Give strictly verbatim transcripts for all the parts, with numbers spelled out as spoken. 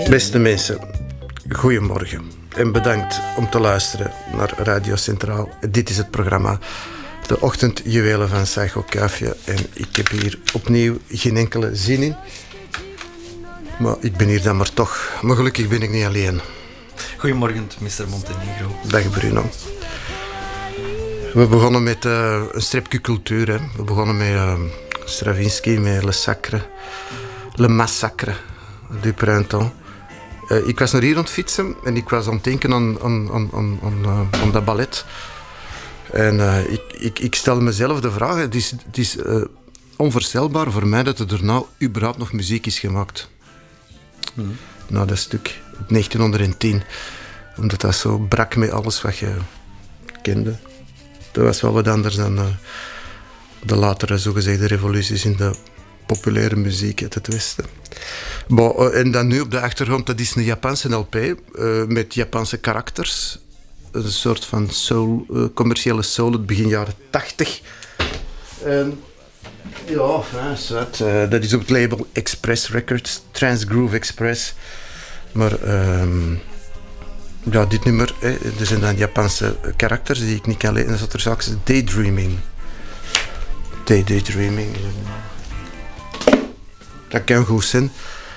Beste mensen, goedemorgen en bedankt om te luisteren naar Radio Centraal. Dit is het programma De Ochtendjuwelen van Psycho Kuifje en ik heb hier opnieuw geen enkele zin in. Maar ik ben hier dan maar toch. Maar gelukkig ben ik niet alleen. Goedemorgen, mister Montenegro. Dag Bruno. We begonnen met uh, een stripje cultuur. Hè. We begonnen met uh, Stravinsky, met Le Sacre, Le Massacre du Printemps. Uh, ik was naar hier aan het fietsen en ik was aan het denken aan, aan, aan, aan, aan, uh, aan dat ballet. En uh, ik, ik, ik stel mezelf de vraag, het is, het is uh, onvoorstelbaar voor mij dat er daarna überhaupt nog muziek is gemaakt. Mm. Nou, dat stuk, negentienhonderdtien. Omdat dat zo brak met alles wat je kende. Dat was wel wat anders dan uh, de latere zogezegde revoluties in de populaire muziek uit het Westen. Bon, uh, en dan nu op de achtergrond, dat is een Japanse L P uh, met Japanse karakters. Een soort van soul, uh, commerciële soul uit begin jaren tachtig. En ja, enfin, zwart, uh, dat is op het label Express Records, Transgroove Express. Maar um, ja, dit nummer, hè, er zijn dan Japanse karakters die ik niet kan lezen. En dan zat er straks Daydreaming. Day, daydreaming. Dat kan goed zijn.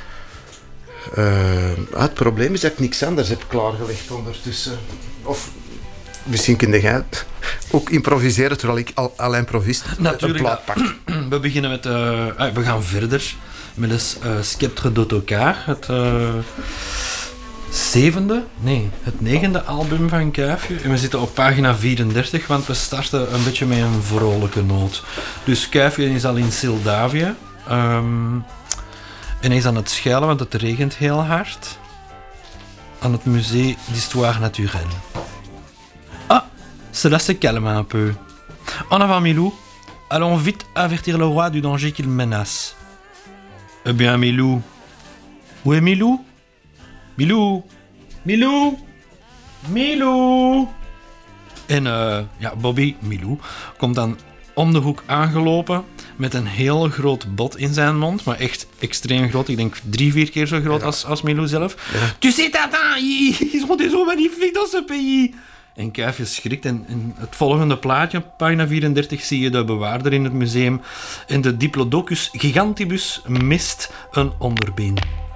Uh, ah, het probleem is dat ik niks anders heb klaargelegd ondertussen. Of misschien kun jij ook improviseren terwijl ik al, al improvist een plaat pak. We beginnen met... Uh, ah, we gaan verder met een uh, Sceptre d'Autocar. Het uh, zevende, nee, het negende album van Kuifje. En we zitten op pagina vierendertig, want we starten een beetje met een vrolijke noot. Dus Kuifje is al in Sildavia. Um, en hij is aan het schuilen, want het regent heel hard. Aan het Musée d'Histoire Naturelle. Ah, cela se calme un peu. En avant, Milou. Allons vite avertir le roi du danger qu'il menace. Eh bien, Milou. Où est Milou? Milou. Milou. Milou. En uh, ja, Bobby, Milou, komt dan om de hoek aangelopen met een heel groot bot in zijn mond, maar echt extreem groot. Ik denk drie, vier keer zo groot ja. als, als Milou zelf. Ja. Tu sais, Tintin, ils sont des zo magnifiques dans ce pays. En Kuifje schrikt en in het volgende plaatje, pagina vierendertig, zie je de bewaarder in het museum en de Diplodocus gigantibus mist een onderbeen.